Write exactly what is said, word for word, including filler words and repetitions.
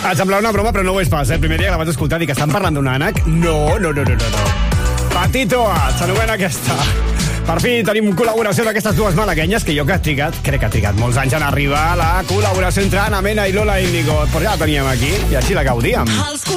Et sembla una broma, però no ho és pas, eh? El primer dia que la vaig escoltar, dic que estan parlant d'un ànec? No, no, no, no, no, no. Patitoa, s'anomena aquesta. Per fi tenim col·laboració d'aquestes dues malaguenyes que jo que he trigat, crec que ha trigat molts anys en arribar a la col·laboració entre Ana Mena i Lola Índigo. Però ja la teníem aquí i així la gaudíem.